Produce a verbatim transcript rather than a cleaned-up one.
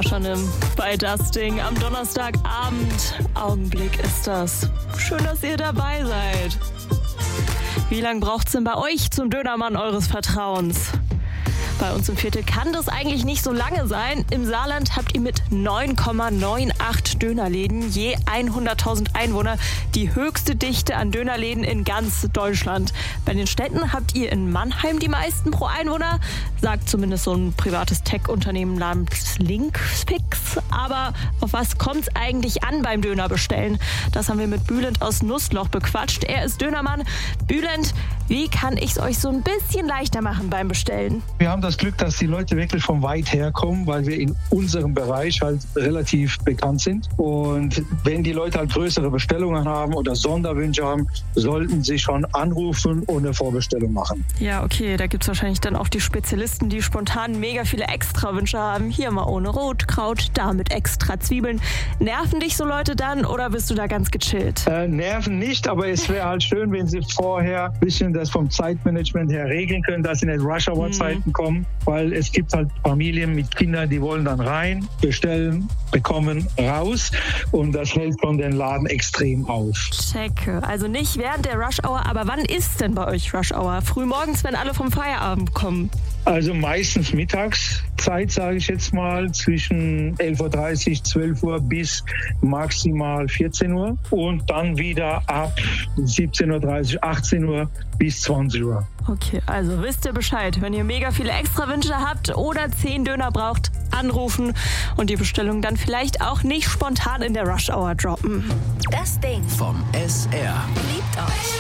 Paschanim bei Das Ding am Donnerstagabend. Augenblick ist das. Schön, dass ihr dabei seid. Wie lange braucht's denn bei euch zum Dönermann eures Vertrauens? Bei uns im Viertel kann das eigentlich nicht so lange sein. Im Saarland habt ihr mit neun Komma achtzig Dönerläden je hunderttausend Einwohner die höchste Dichte an Dönerläden in ganz Deutschland. Bei den Städten habt ihr in Mannheim die meisten pro Einwohner, sagt zumindest so ein privates Tech-Unternehmen namens Linkfix. Aber auf was kommt's eigentlich an beim Dönerbestellen? Das haben wir mit Bülent aus Nussloch bequatscht. Er ist Dönermann. Bülent, wie kann ich's euch so ein bisschen leichter machen beim Bestellen? Wir haben das Glück, dass die Leute wirklich von weit her kommen, weil wir in unserem Bereich halt relativ bekannt sind. Und wenn die Leute halt größere Bestellungen haben oder Sonderwünsche haben, sollten sie schon anrufen und eine Vorbestellung machen. Ja, okay, da gibt's wahrscheinlich dann auch die Spezialisten, die spontan mega viele Extrawünsche haben. Hier mal ohne Rotkraut, da mit extra Zwiebeln. Nerven dich so Leute dann oder bist du da ganz gechillt? Äh, nerven nicht, aber es wäre halt schön, wenn sie vorher ein bisschen das vom Zeitmanagement her regeln können, dass sie nicht Rush-Hour-Zeiten mhm. kommen. Weil es gibt halt Familien mit Kindern, die wollen dann rein, bestellen, bekommen, raus und das hält von den Laden extrem auf. Checke. Also nicht während der Rush-Hour, aber wann ist denn bei euch Rush-Hour? Frühmorgens, wenn alle vom Feierabend kommen? Also meistens Mittagszeit, sage ich jetzt mal, zwischen elf Uhr dreißig, zwölf Uhr bis maximal vierzehn Uhr und dann wieder ab siebzehn Uhr dreißig, achtzehn Uhr bis zwanzig Uhr. Okay, also wisst ihr Bescheid. Wenn ihr mega viele Extrawünsche habt oder zehn Döner braucht, anrufen und die Bestellung dann vielleicht auch nicht spontan in der Rush-Hour droppen. Das Ding vom S R. liebt euch.